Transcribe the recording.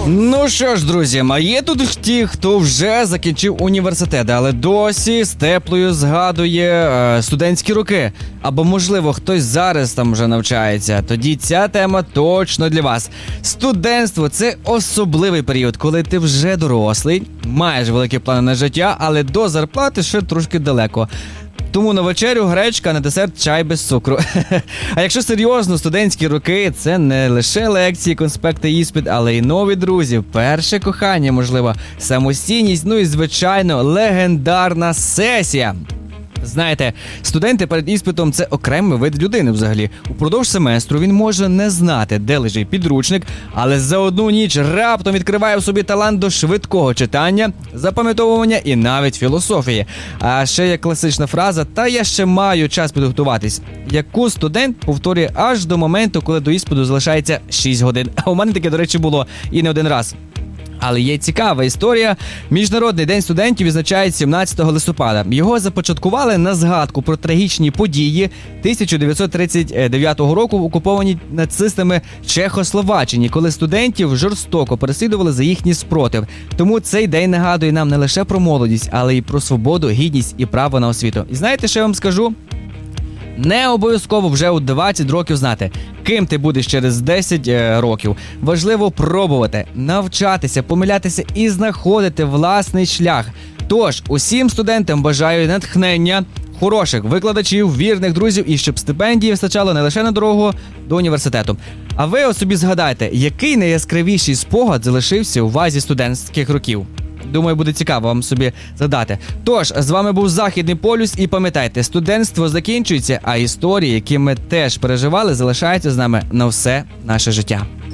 Ну що ж, друзі, а є тут ті, хто вже закінчив університет, але досі з теплою згадує студентські роки. Або, можливо, хтось зараз там вже навчається. Тоді ця тема точно для вас. Студентство – це особливий період, коли ти вже дорослий, маєш великі плани на життя, але до зарплати ще трошки далеко. Тому на вечерю гречка, на десерт чай без цукру. А якщо серйозно, студентські роки – це не лише лекції, конспекти, іспит, але й нові друзі, перше кохання, можливо, самостійність, ну і, звичайно, легендарна сесія. Знаєте, студенти перед іспитом – це окремий вид людини взагалі. Упродовж семестру він може не знати, де лежить підручник, але за одну ніч раптом відкриває в собі талант до швидкого читання, запам'ятовування і навіть філософії. А ще є класична фраза «та я ще маю час підготуватись», яку студент повторює аж до моменту, коли до іспиту залишається 6 годин. А у мене таке, до речі, було і не один раз. Але є цікава історія. Міжнародний день студентів відзначають 17 листопада. Його започаткували на згадку про трагічні події 1939 року в окупованій нацистами Чехословаччині, коли студентів жорстоко переслідували за їхній спротив. Тому цей день нагадує нам не лише про молодість, але й про свободу, гідність і право на освіту. І знаєте, що я вам скажу? Не обов'язково вже у 20 років знати, ким ти будеш через 10 років. Важливо пробувати, навчатися, помилятися і знаходити власний шлях. Тож, усім студентам бажаю натхнення, хороших викладачів, вірних друзів і щоб стипендії вистачало не лише на дорогу до університету. А ви о собі згадайте, який найяскравіший спогад залишився у вас зі студентських років? Думаю, буде цікаво вам собі задати. Тож, з вами був Західний полюс і пам'ятайте, студентство закінчується, а історії, які ми теж переживали, залишаються з нами на все наше життя.